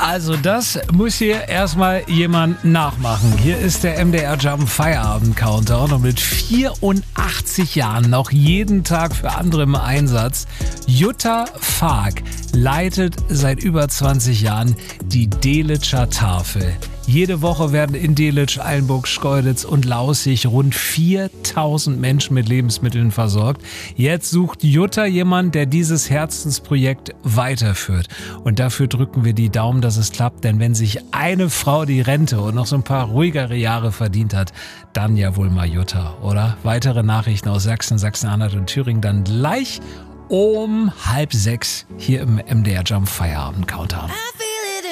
Also das muss hier erstmal jemand nachmachen. Hier ist der MDR Jump Feierabend Countdown und mit 84 Jahren noch jeden Tag für andere im Einsatz. Jutta Fag leitet seit über 20 Jahren die Delitscher Tafel. Jede Woche werden in Delitzsch, Eilenburg, Schkeuditz und Laußig rund 4000 Menschen mit Lebensmitteln versorgt. Jetzt sucht Jutta jemanden, der dieses Herzensprojekt weiterführt. Und dafür drücken wir die Daumen, dass es klappt. Denn wenn sich eine Frau die Rente und noch so ein paar ruhigere Jahre verdient hat, dann ja wohl mal Jutta, oder? Weitere Nachrichten aus Sachsen, Sachsen-Anhalt und Thüringen dann gleich um 5:30 hier im MDR Jump Feierabend Countdown.